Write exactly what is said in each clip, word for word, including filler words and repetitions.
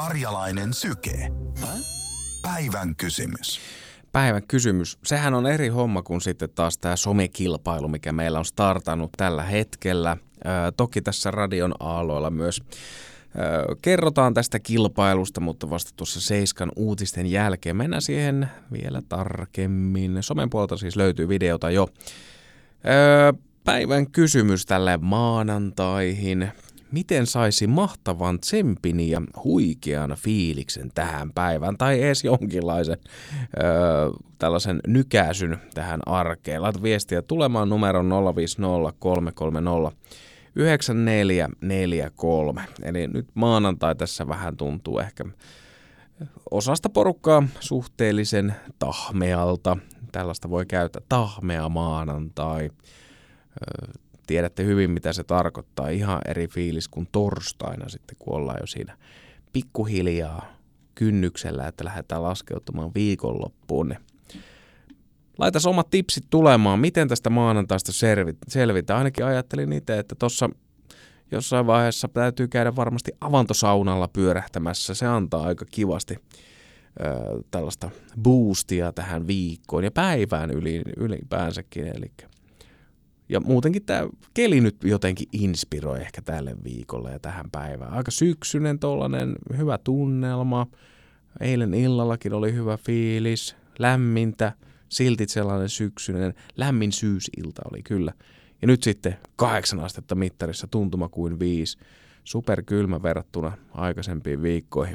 Karjalainen syke. Päivän kysymys. Päivän kysymys. Sehän on eri homma kuin sitten taas tämä somekilpailu, mikä meillä on startannut tällä hetkellä. Ää, toki tässä radion aalloilla myös ää, kerrotaan tästä kilpailusta, mutta vasta tuossa Seiskan uutisten jälkeen. Mennään siihen vielä tarkemmin. Somen puolelta siis löytyy videota jo. Ää, päivän kysymys tälle maanantaihin. Miten saisi mahtavan tsempin ja huikean fiiliksen tähän päivään tai edes jonkinlaisen öö, tällaisen nykäsyn tähän arkeen? Laita viestiä tulemaan numeron nolla viisi nolla kolme kolme nolla yhdeksän neljä neljä kolme. Eli nyt maanantai tässä vähän tuntuu ehkä osasta porukkaa suhteellisen tahmealta. Tällaista voi käyttää tahmea maanantai. Öö, Tiedätte hyvin, mitä se tarkoittaa. Ihan eri fiilis kuin torstaina sitten, kun ollaan jo siinä pikkuhiljaa kynnyksellä, että lähdetään laskeutumaan viikonloppuun. Laitas omat tipsit tulemaan, miten tästä maanantaista selvitään. Ainakin ajattelin itse, että tuossa jossain vaiheessa täytyy käydä varmasti avantosaunalla pyörähtämässä. Se antaa aika kivasti ö, tällaista boostia tähän viikkoon ja päivään yli, ylipäänsäkin. Eli ja muutenkin tämä keli nyt jotenkin inspiroi ehkä tälle viikolle ja tähän päivään. Aika syksyinen tollainen, hyvä tunnelma. Eilen illallakin oli hyvä fiilis, lämmintä, silti sellainen syksyinen, lämmin syysilta oli kyllä. Ja nyt sitten kahdeksan astetta mittarissa, tuntuma kuin viisi. Superkylmä verrattuna aikaisempiin viikkoihin.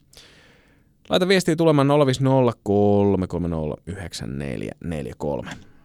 Laita viestiä tulemaan nolla viisi nolla kolme kolme nolla yhdeksän neljä neljä kolme.